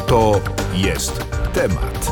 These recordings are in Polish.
To jest temat.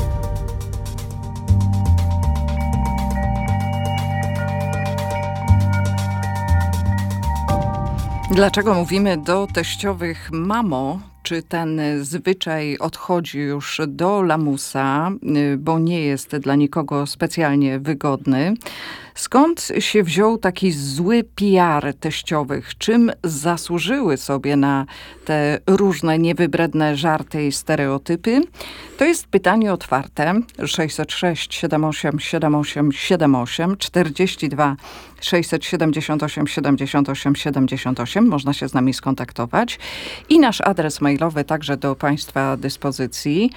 Dlaczego mówimy do teściowych mamo? Czy ten zwyczaj odchodzi już do lamusa, bo nie jest dla nikogo specjalnie wygodny? Skąd się wziął taki zły PR teściowych? Czym zasłużyły sobie na te różne niewybredne żarty i stereotypy? To jest pytanie otwarte. 606 78 78 78 42 678 78 78. Można się z nami skontaktować. I nasz adres mailowy także do Państwa dyspozycji.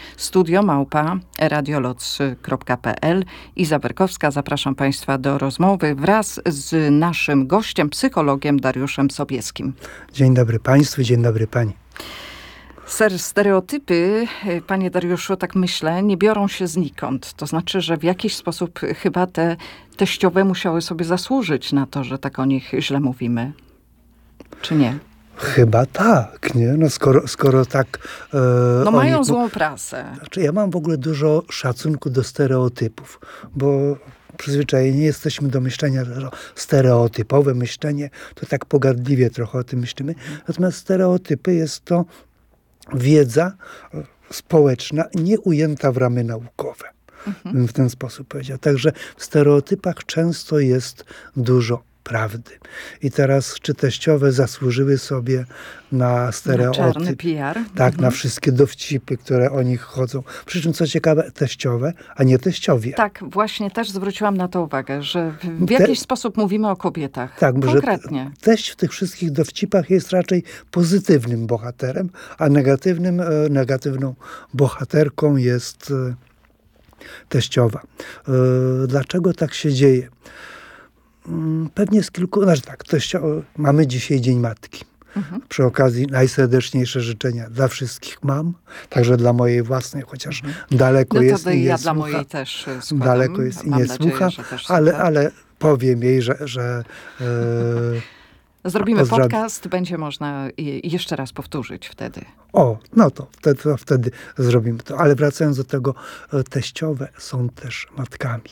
studio@radioloc.pl. Iza Berkowska, zapraszam Państwa do rozmowy wraz z naszym gościem, psychologiem Dariuszem Sobieskim. Dzień dobry Państwu, dzień dobry Pani. Stereotypy, panie Dariuszu, tak myślę, nie biorą się znikąd. To znaczy, że w jakiś sposób chyba te teściowe musiały sobie zasłużyć na to, że tak o nich źle mówimy. Czy nie? Chyba tak, nie? No skoro tak... mają złą prasę. Znaczy ja mam w ogóle dużo szacunku do stereotypów, bo przyzwyczajeni jesteśmy do myślenia, że stereotypowe myślenie, to tak pogardliwie trochę o tym myślimy. Natomiast stereotypy jest to wiedza społeczna, nie ujęta w ramy naukowe. Bym w ten sposób powiedział. Także w stereotypach często jest dużo prawdy. I teraz, czy teściowe zasłużyły sobie na stereotyp? Na czarny PR? Tak, na wszystkie dowcipy, które o nich chodzą. Przy czym, co ciekawe, teściowe, a nie teściowie. Tak, właśnie też zwróciłam na to uwagę, że w jakiś sposób mówimy o kobietach. Tak, konkretnie. Że teść w tych wszystkich dowcipach jest raczej pozytywnym bohaterem, a negatywną bohaterką jest teściowa. Dlaczego tak się dzieje? Pewnie z kilku... Znaczy tak, mamy dzisiaj Dzień Matki. Przy okazji najserdeczniejsze życzenia dla wszystkich mam, także dla mojej własnej, chociaż daleko jest i nie ja słucha. dla mojej też składam. Daleko jest i nie słucha, ale powiem jej, że zrobimy podcast, będzie można jeszcze raz powtórzyć wtedy. No to wtedy zrobimy to. Ale wracając do tego, teściowe są też matkami.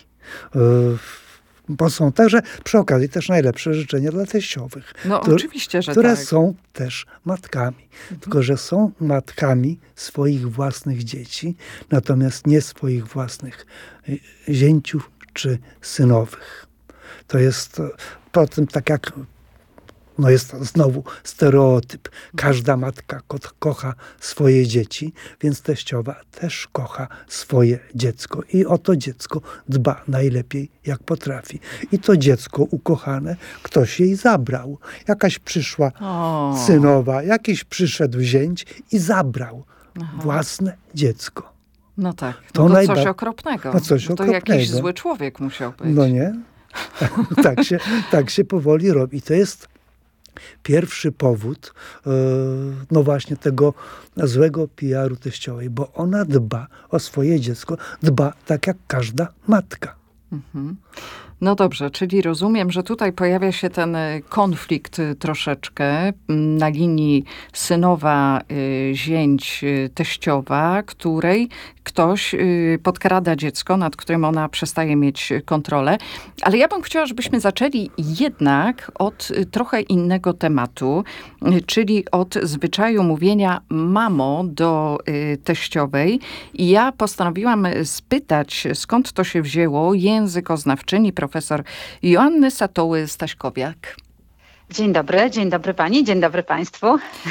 Bo są także przy okazji też najlepsze życzenia dla teściowych. Oczywiście, że które tak. są też matkami. Tylko że są matkami swoich własnych dzieci, natomiast nie swoich własnych zięciów czy synowych. To jest potem tak jak... jest to znowu stereotyp. Każda matka kocha swoje dzieci, więc teściowa też kocha swoje dziecko. I o to dziecko dba najlepiej, jak potrafi. I to dziecko ukochane ktoś jej zabrał. Jakaś przyszła synowa, jakiś przyszedł zięć i zabrał własne dziecko. No tak, to coś okropnego. To jakiś zły człowiek musiał być. No nie? Tak się powoli robi. To jest pierwszy powód, właśnie tego złego PR-u teściowej, bo ona dba o swoje dziecko, dba tak jak każda matka. No dobrze, czyli rozumiem, że tutaj pojawia się ten konflikt troszeczkę na linii synowa, zięć, teściowa, której ktoś podkrada dziecko, nad którym ona przestaje mieć kontrolę. Ale ja bym chciała, żebyśmy zaczęli jednak od trochę innego tematu, czyli od zwyczaju mówienia mamo do teściowej. I ja postanowiłam spytać, skąd to się wzięło, językoznawczyni profesor Joanny Satoły-Staśkowiak. Dzień dobry pani, dzień dobry państwu.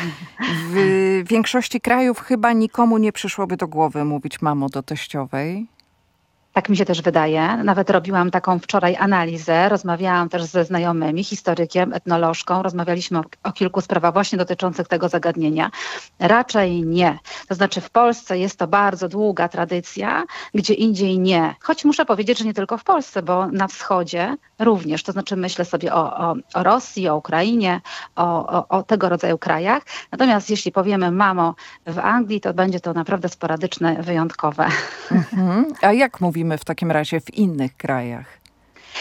W większości krajów chyba nikomu nie przyszłoby do głowy mówić mamo do teściowej. Tak mi się też wydaje. Nawet robiłam taką wczoraj analizę. Rozmawiałam też ze znajomymi, historykiem, etnolożką. Rozmawialiśmy o kilku sprawach właśnie dotyczących tego zagadnienia. Raczej nie. To znaczy w Polsce jest to bardzo długa tradycja, gdzie indziej nie. Choć muszę powiedzieć, że nie tylko w Polsce, bo na wschodzie również. To znaczy myślę sobie o Rosji, o Ukrainie, o tego rodzaju krajach. Natomiast jeśli powiemy mamo w Anglii, to będzie to naprawdę sporadyczne, wyjątkowe. A jak mówimy w takim razie w innych krajach?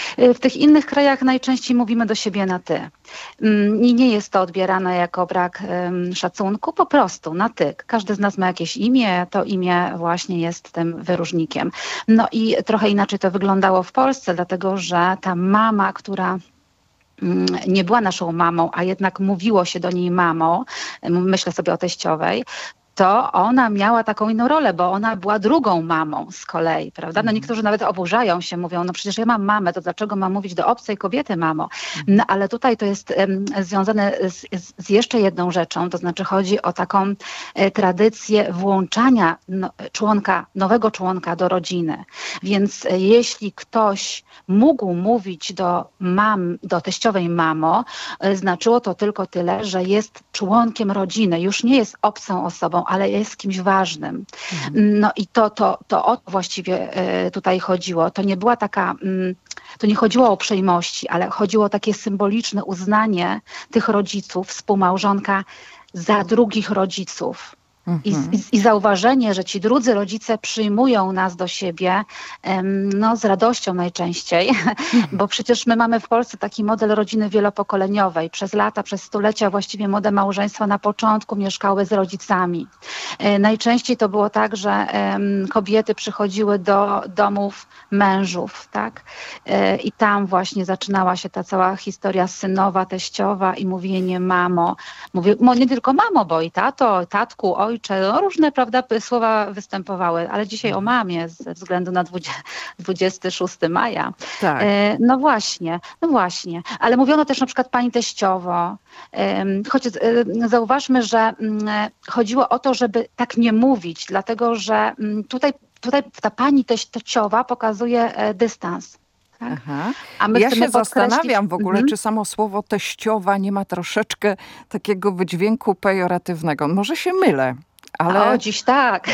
W tych innych krajach najczęściej mówimy do siebie na ty. I nie jest to odbierane jako brak szacunku, po prostu na ty. Każdy z nas ma jakieś imię, to imię właśnie jest tym wyróżnikiem. No i trochę inaczej to wyglądało w Polsce, dlatego że ta mama, która nie była naszą mamą, a jednak mówiło się do niej mamą, myślę sobie o teściowej, to ona miała taką inną rolę, bo ona była drugą mamą z kolei, prawda? No niektórzy nawet oburzają się, mówią, no przecież ja mam mamę, to dlaczego mam mówić do obcej kobiety mamo? No ale tutaj to jest związane z jeszcze jedną rzeczą, to znaczy chodzi o taką tradycję włączania nowego członka do rodziny. Więc jeśli ktoś mógł mówić do teściowej mamo, znaczyło to tylko tyle, że jest członkiem rodziny, już nie jest obcą osobą, ale jest kimś ważnym. No i to o to właściwie tutaj chodziło. To nie była taka, to nie chodziło o uprzejmości, ale chodziło o takie symboliczne uznanie tych rodziców, współmałżonka za drugich rodziców. I zauważenie, że ci drudzy rodzice przyjmują nas do siebie z radością najczęściej, bo przecież my mamy w Polsce taki model rodziny wielopokoleniowej. Przez lata, przez stulecia właściwie młode małżeństwa na początku mieszkały z rodzicami. Najczęściej to było tak, że kobiety przychodziły do domów mężów, tak? I tam właśnie zaczynała się ta cała historia synowa, teściowa i mówienie mamo. Mówię, nie tylko mamo, bo i tato, tatku, ojcze, no różne, prawda, słowa występowały, ale dzisiaj o mamie ze względu na 26 maja. Tak. No właśnie. Ale mówiono też na przykład pani teściowo. Choć zauważmy, że chodziło o to, żeby tak nie mówić, dlatego że tutaj ta pani teściowa pokazuje dystans. Tak? Aha. A my ja chcemy się zastanawiam w ogóle, Mhm. czy samo słowo teściowa nie ma troszeczkę takiego wydźwięku pejoratywnego. Może się mylę, ale... O, dziś tak.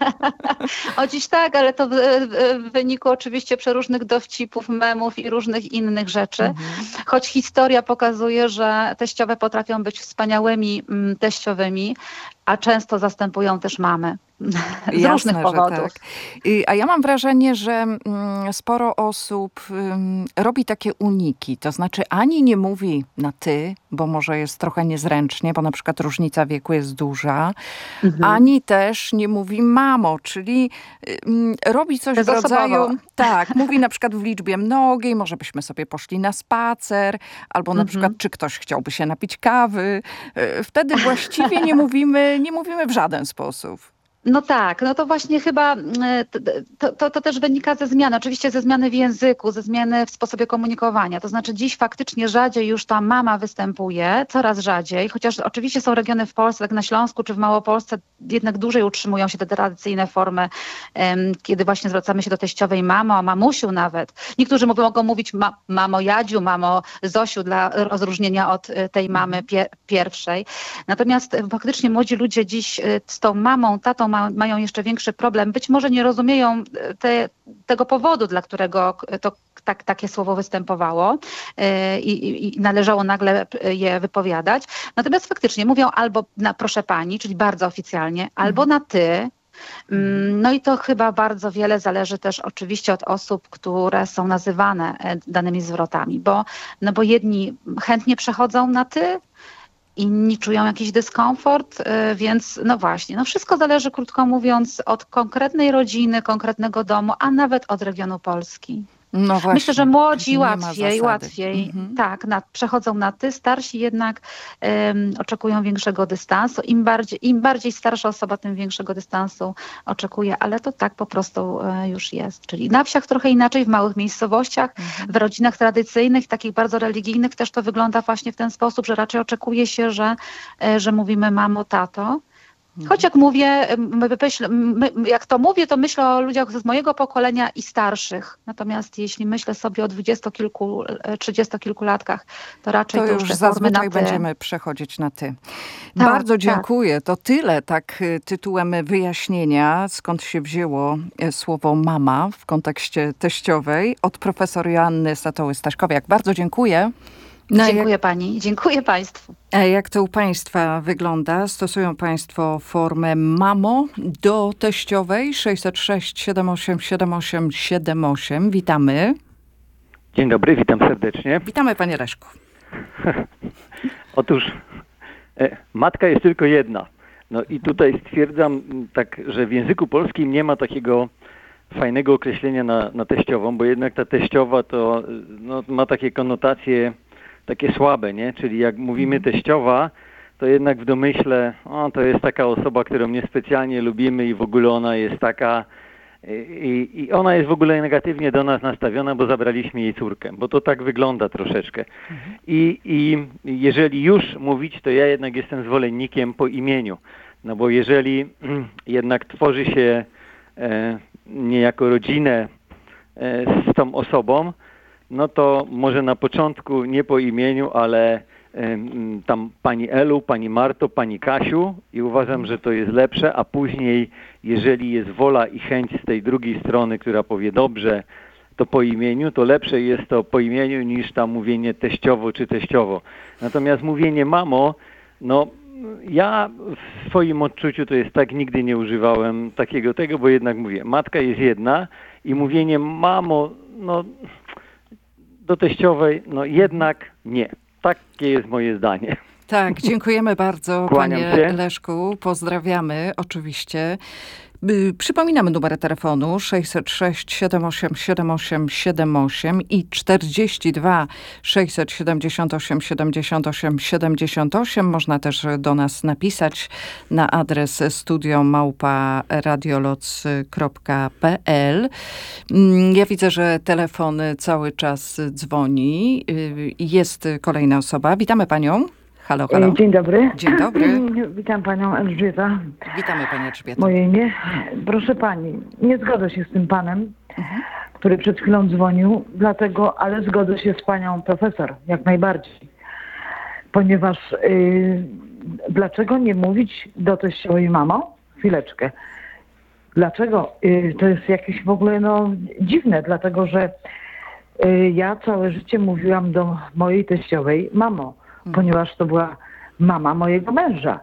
Dziś tak, ale to w wyniku oczywiście przeróżnych dowcipów, memów i różnych innych rzeczy. Choć historia pokazuje, że teściowe potrafią być wspaniałymi teściowymi, a często zastępują też mamy. Z różnych powodów. Tak. A ja mam wrażenie, że sporo osób robi takie uniki. To znaczy ani nie mówi na ty, bo może jest trochę niezręcznie, bo na przykład różnica wieku jest duża, ani też nie mówi mamo, czyli robi coś w rodzaju... Tak, mówi na przykład w liczbie mnogiej, może byśmy sobie poszli na spacer, albo na przykład czy ktoś chciałby się napić kawy. Wtedy właściwie nie mówimy w żaden sposób. No tak, no to właśnie chyba to też wynika ze zmiany. Oczywiście ze zmiany w języku, ze zmiany w sposobie komunikowania. To znaczy dziś faktycznie rzadziej już ta mama występuje, coraz rzadziej, chociaż oczywiście są regiony w Polsce, tak na Śląsku czy w Małopolsce, jednak dłużej utrzymują się te tradycyjne formy, kiedy właśnie zwracamy się do teściowej mamo, mamusiu nawet. Niektórzy mogą mówić mamo Jadziu, mamo Zosiu dla rozróżnienia od tej mamy pierwszej. Natomiast faktycznie młodzi ludzie dziś z tą mamą, tatą mają jeszcze większy problem. Być może nie rozumieją tego powodu, dla którego to takie słowo występowało i należało nagle je wypowiadać. Natomiast faktycznie mówią albo na proszę pani, czyli bardzo oficjalnie, albo na ty. No i to chyba bardzo wiele zależy też oczywiście od osób, które są nazywane danymi zwrotami, bo jedni chętnie przechodzą na ty, inni czują jakiś dyskomfort, więc no właśnie, no wszystko zależy, krótko mówiąc, od konkretnej rodziny, konkretnego domu, a nawet od regionu Polski. No właśnie. Myślę, że młodzi Nie ma łatwiej, tak, przechodzą na ty, starsi jednak oczekują większego dystansu. Im bardziej starsza osoba, tym większego dystansu oczekuje, ale to tak po prostu już jest. Czyli na wsiach trochę inaczej, w małych miejscowościach, w rodzinach tradycyjnych, takich bardzo religijnych też to wygląda właśnie w ten sposób, że raczej oczekuje się, że mówimy mamo, tato. Choć jak mówię, jak to mówię, to myślę o ludziach z mojego pokolenia i starszych. Natomiast jeśli myślę sobie o 20-kilku, 30-kilku latkach, to raczej to już te formy na ty. Będziemy przechodzić na ty. Tak, Bardzo dziękuję. To tyle tak tytułem wyjaśnienia, skąd się wzięło słowo mama w kontekście teściowej od profesor Joanny Statoły-Staśkowiak. Bardzo dziękuję. Dziękuję pani, dziękuję państwu. A jak to u państwa wygląda? Stosują państwo formę mamo do teściowej 606 78 78 78. Witamy. Dzień dobry, witam serdecznie. Witamy, panie Leszku. Otóż matka jest tylko jedna. No i tutaj stwierdzam tak, że w języku polskim nie ma takiego fajnego określenia na teściową, bo jednak ta teściowa to ma takie konotacje takie słabe, nie? Czyli jak mówimy teściowa, to jednak w domyśle to jest taka osoba, którą niespecjalnie lubimy i w ogóle ona jest taka i ona jest w ogóle negatywnie do nas nastawiona, bo zabraliśmy jej córkę, bo to tak wygląda troszeczkę. I jeżeli już mówić, to ja jednak jestem zwolennikiem po imieniu, no bo jeżeli jednak tworzy się niejako rodzinę z tą osobą, no to może na początku nie po imieniu, ale tam pani Elu, pani Marto, pani Kasiu i uważam, że to jest lepsze, a później, jeżeli jest wola i chęć z tej drugiej strony, która powie dobrze, to po imieniu, to lepsze jest to po imieniu niż tam mówienie teściowo czy teściowo. Natomiast mówienie mamo, no ja w swoim odczuciu to jest tak, nigdy nie używałem tego, bo jednak mówię, matka jest jedna i mówienie mamo, no do teściowej, no jednak nie. Takie jest moje zdanie. Tak, dziękujemy bardzo, Kłaniam panie się. Leszku. Pozdrawiamy oczywiście. Przypominamy numer telefonu 606 78 78 78 i 42 678 78 78. Można też do nas napisać na adres studio@radioloc.pl. Ja widzę, że telefon cały czas dzwoni. Jest kolejna osoba. Witamy panią. Halo, halo. Dzień dobry. Dzień dobry. Witam panią Elżbieta. Witamy pani Elżbieto. Moje imię. Proszę pani, nie zgodzę się z tym panem, który przed chwilą dzwonił, ale zgodzę się z panią profesor, jak najbardziej. Ponieważ dlaczego nie mówić do teściowej mamo? Chwileczkę. Dlaczego? To jest jakieś w ogóle dziwne, dlatego że ja całe życie mówiłam do mojej teściowej mamo, ponieważ to była mama mojego męża.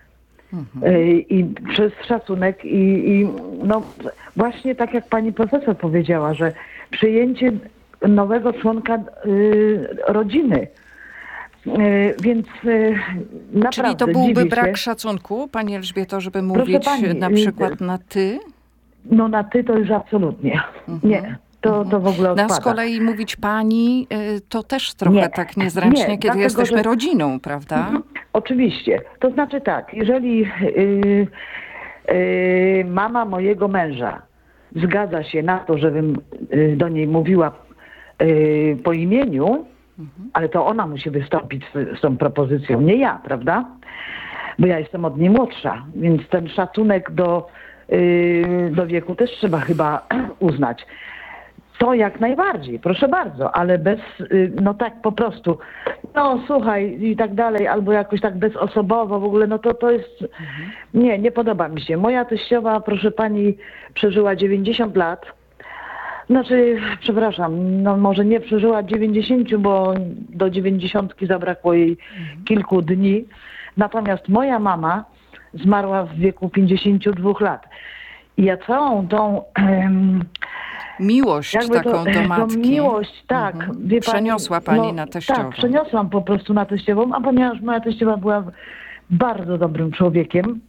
I przez szacunek i właśnie tak jak pani profesor powiedziała, że przyjęcie nowego członka rodziny. Więc naprawdę Czyli to byłby dziwię brak się. szacunku, pani Elżbieto, żeby mówić pani, na przykład na ty? No na ty to już absolutnie. Nie. To w ogóle odpada. A z kolei mówić pani, to też trochę Nie. tak niezręcznie, Nie, kiedy dlatego, jesteśmy że- rodziną, prawda? Oczywiście. To znaczy tak, jeżeli mama mojego męża zgadza się na to, żebym do niej mówiła po imieniu, ale to ona musi wystąpić z tą propozycją, nie ja, prawda? Bo ja jestem od niej młodsza, więc ten szacunek do wieku też trzeba chyba uznać. To jak najbardziej, proszę bardzo, ale bez, tak po prostu, słuchaj i tak dalej, albo jakoś tak bezosobowo w ogóle, to jest, nie podoba mi się. Moja teściowa, proszę pani, przeżyła 90 lat, przepraszam, może nie przeżyła 90, bo do 90 zabrakło jej kilku dni, natomiast moja mama zmarła w wieku 52 lat. I ja całą tą... Miłość taką do matki. Tą miłość, tak. Wie pani, Przeniosła pani na teściową. Tak, przeniosłam po prostu na teściową, a ponieważ moja teściowa była bardzo dobrym człowiekiem,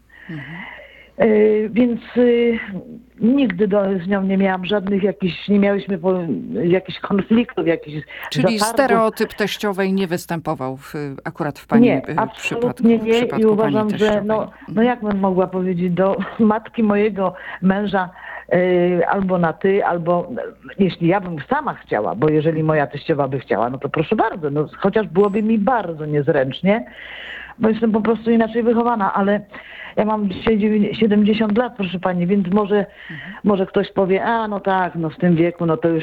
więc nigdy z nią nie miałam żadnych nie miałyśmy jakichś konfliktów, jakichś Czyli zatargów. stereotyp teściowej nie występował akurat w pani Nie, przypadku. absolutnie nie w i uważam, pani że teściowej. jak bym mogła powiedzieć do matki mojego męża albo na ty, albo jeśli ja bym sama chciała, bo jeżeli moja teściowa by chciała, to proszę bardzo, chociaż byłoby mi bardzo niezręcznie, bo jestem po prostu inaczej wychowana, ale ja mam dzisiaj 70 lat, proszę pani, więc może ktoś powie, w tym wieku, to już...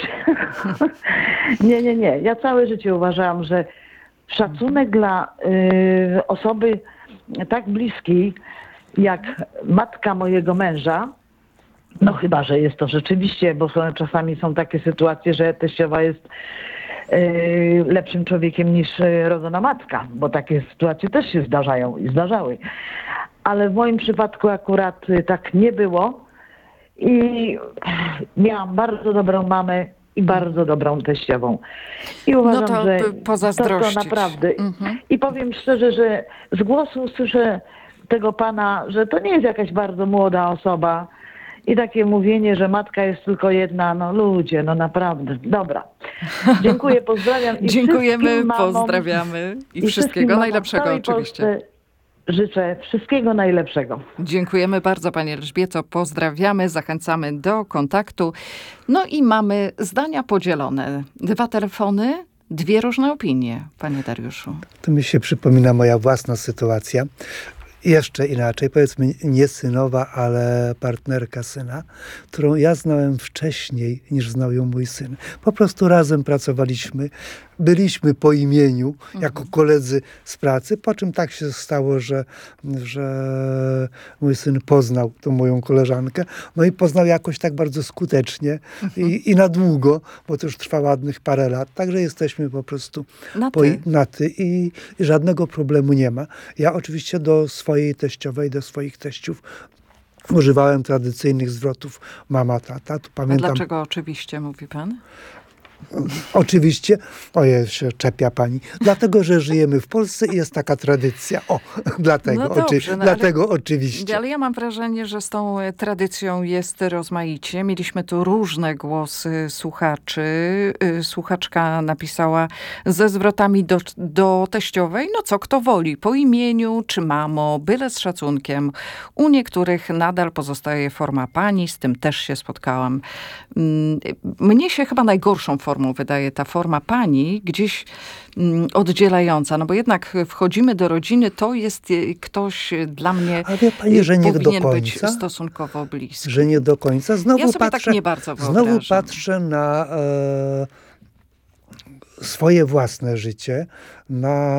Nie. Ja całe życie uważałam, że szacunek dla osoby tak bliskiej, jak matka mojego męża, chyba, że jest to rzeczywiście, bo czasami są takie sytuacje, że teściowa jest lepszym człowiekiem niż rodzona matka, bo takie sytuacje też się zdarzają i zdarzały. Ale w moim przypadku akurat tak nie było i miałam bardzo dobrą mamę i bardzo dobrą teściową. I uważam, No to że pozazdrościć. to naprawdę. I powiem szczerze, że z głosu słyszę tego pana, że to nie jest jakaś bardzo młoda osoba. I takie mówienie, że matka jest tylko jedna, no ludzie, no naprawdę. Dobra. Dziękuję, pozdrawiam. I Dziękujemy, wszystkim mamom, pozdrawiamy i wszystkim wszystkiego mamom najlepszego w całej oczywiście. Polsce życzę wszystkiego najlepszego. Dziękujemy bardzo Pani Elżbieto, pozdrawiamy, zachęcamy do kontaktu. No i mamy zdania podzielone. 2 telefony, 2 różne opinie, Panie Dariuszu. To mi się przypomina moja własna sytuacja. Jeszcze inaczej, powiedzmy nie synowa, ale partnerka syna, którą ja znałem wcześniej niż znał ją mój syn. Po prostu razem pracowaliśmy, byliśmy po imieniu jako koledzy z pracy, po czym tak się stało, że mój syn poznał tą moją koleżankę, no i poznał jakoś tak bardzo skutecznie i na długo, bo to już trwa ładnych parę lat, także jesteśmy po prostu na ty i żadnego problemu nie ma. Ja oczywiście do swojej teściowej, do swoich teściów używałem tradycyjnych zwrotów mama, tata. Tu pamiętam, A dlaczego oczywiście mówi Pan? Oczywiście, ojej, się czepia pani, dlatego, że żyjemy w Polsce i jest taka tradycja. O, dlatego, No dobrze, dlatego oczywiście. Ale ja mam wrażenie, że z tą tradycją jest rozmaicie. Mieliśmy tu różne głosy słuchaczy. Słuchaczka napisała ze zwrotami do teściowej, no co kto woli, po imieniu czy mamo, byle z szacunkiem. U niektórych nadal pozostaje forma pani, z tym też się spotkałam. Mnie się chyba najgorszą formą wydaje ta forma pani, gdzieś oddzielająca, no bo jednak wchodzimy do rodziny, to jest ktoś dla mnie, a wie pani, że nie powinien do być końca, stosunkowo bliski. że nie do końca. Ja sobie tak nie bardzo wyobrażam. Znowu patrzę na swoje własne życie, na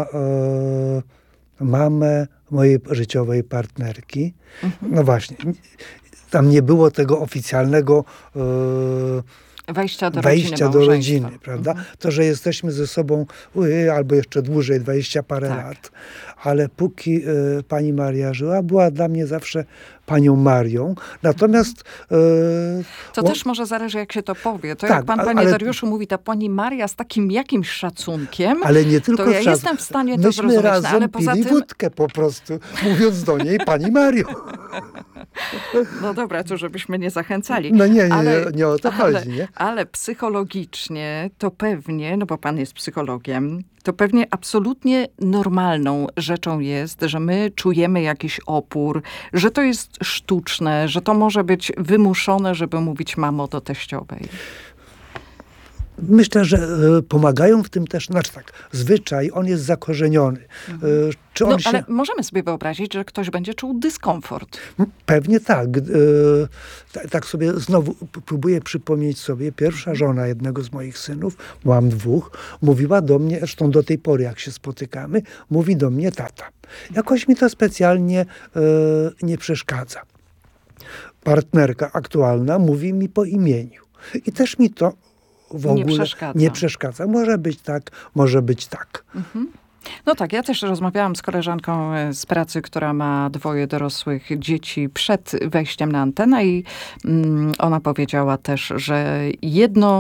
mamę mojej życiowej partnerki. No właśnie, tam nie było tego oficjalnego wejścia do rodziny, prawda? To, że jesteśmy ze sobą albo jeszcze dłużej, 20 parę lat. Ale póki pani Maria żyła, była dla mnie zawsze panią Marią. Natomiast... To też może zależy, jak się to powie. To jak pan, panie Dariuszu, mówi ta pani Maria z takim jakimś szacunkiem, ale nie tylko to ja jestem w stanie to myśmy zrozumieć. razem ale poza pili tym... wódkę po prostu, mówiąc do niej pani Mario. No dobra, to żebyśmy nie zachęcali. No nie o to chodzi, nie? Ale psychologicznie to pewnie, no bo pan jest psychologiem, to pewnie absolutnie normalną rzeczą jest, że my czujemy jakiś opór, że to jest sztuczne, że to może być wymuszone, żeby mówić mamo do teściowej. Myślę, że pomagają w tym też, znaczy tak, zwyczaj, on jest zakorzeniony. Czy on ale możemy sobie wyobrazić, że ktoś będzie czuł dyskomfort. Pewnie tak. Tak sobie znowu próbuję przypomnieć sobie, pierwsza żona jednego z moich synów, mam 2, mówiła do mnie, zresztą do tej pory jak się spotykamy, mówi do mnie tata. Jakoś mi to specjalnie nie przeszkadza. Partnerka aktualna mówi mi po imieniu. I też mi to w ogóle nie przeszkadza. Może być tak, może być tak. No tak, ja też rozmawiałam z koleżanką z pracy, która ma 2 dorosłych dzieci przed wejściem na antenę i ona powiedziała też, że jedno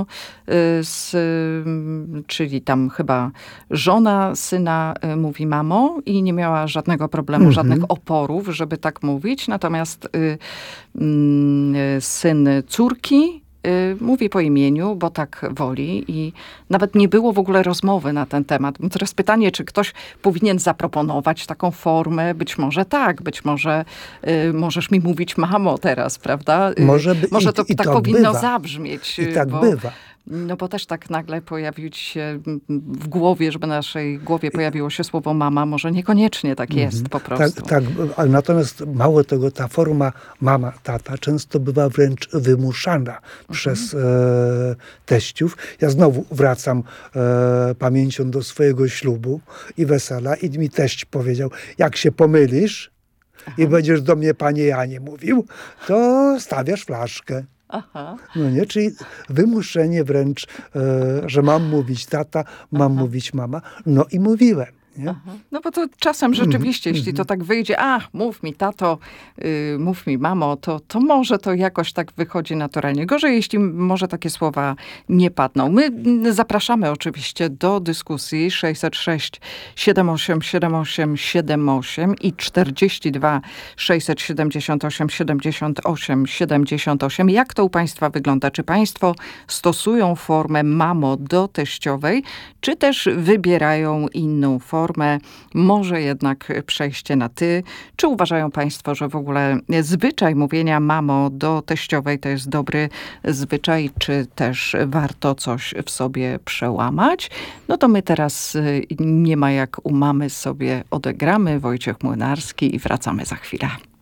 czyli tam chyba żona syna mówi mamo i nie miała żadnego problemu, żadnych oporów, żeby tak mówić. Natomiast syn córki mówi po imieniu, bo tak woli i nawet nie było w ogóle rozmowy na ten temat. Teraz pytanie, czy ktoś powinien zaproponować taką formę? Być może tak, być może możesz mi mówić mamo teraz, prawda? Może to tak powinno zabrzmieć. I tak bywa. No bo też tak nagle pojawić się w głowie, żeby na naszej głowie pojawiło się słowo mama, może niekoniecznie tak jest po prostu. Tak, ale natomiast mało tego, ta forma mama, tata często bywa wręcz wymuszana przez teściów. Ja znowu wracam pamięcią do swojego ślubu i wesela i mi teść powiedział, jak się pomylisz i będziesz do mnie panie Janie mówił, to stawiasz flaszkę. No nie, czyli wymuszenie wręcz, że mam mówić tata, mam mówić mama. No i mówiłem. Nie? No bo to czasem rzeczywiście, jeśli to tak wyjdzie, mów mi tato, mów mi mamo, to może to jakoś tak wychodzi naturalnie. Gorzej, jeśli może takie słowa nie padną. My zapraszamy oczywiście do dyskusji 606 78 78 78 i 42 678 78 78. Jak to u państwa wygląda? Czy państwo stosują formę mamo do teściowej, czy też wybierają inną formę, może jednak przejście na ty? Czy uważają państwo, że w ogóle zwyczaj mówienia mamo do teściowej to jest dobry zwyczaj, czy też warto coś w sobie przełamać? No to my teraz nie ma jak u mamy sobie odegramy. Wojciech Młynarski i wracamy za chwilę.